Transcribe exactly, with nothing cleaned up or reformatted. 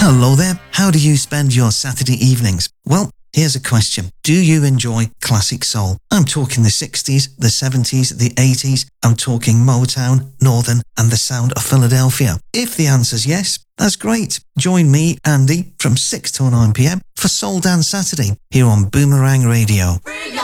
Hello there. How do you spend your Saturday evenings? Well, here's a question. Do you enjoy classic soul? I'm talking the sixties, the seventies, the eighties. I'm talking Motown, Northern, and the sound of Philadelphia. If the answer's yes, that's great. Join me, Andy, from six till nine p m for Soul Dance Saturday here on Boomerang Radio.